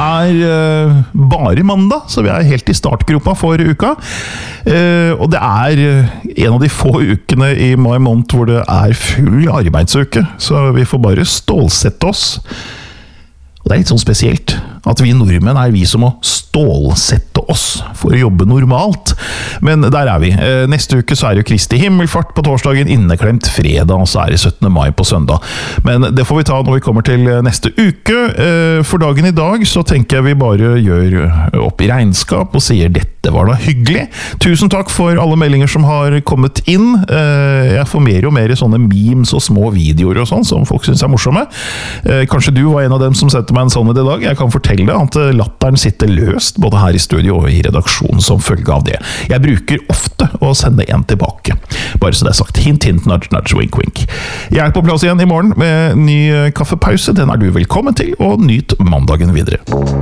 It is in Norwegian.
bare mandag, så vi helt i startgropa for uka. Og det en av de få ukene i mai måned hvor det full arbeidsuke, så vi får bare stålsette oss. Og det litt sånn spesielt at vi nordmenn vi som må stålsette oss for å jobbe normalt. Men der vi. Neste uke så det jo Kristi himmelfart på torsdagen, inneklemt fredag, og så det 17. mai på søndag. Men det får vi ta når vi kommer til neste uke. For dagen i dag så tenker jeg vi bare gjør opp i regnskap og sier dette var da hyggelig. Tusen takk for alle meldinger som har kommet inn. Jeg får mer og mer sånne memes og små videoer og sånn, som folk synes morsomme. Kanskje du var en av dem som sendte meg en sånn i dag. Jeg kan fortelle at latteren sitter løst, både her i studio og i redaksjonen som følge av det. Jeg bruker ofte å sende en tilbake. Bare så det sagt. Hint, hint, nudge, nudge, wink, wink. Jeg på plass igjen i morgen med ny kaffepause. Den du velkommen til, og nyt mandagen videre.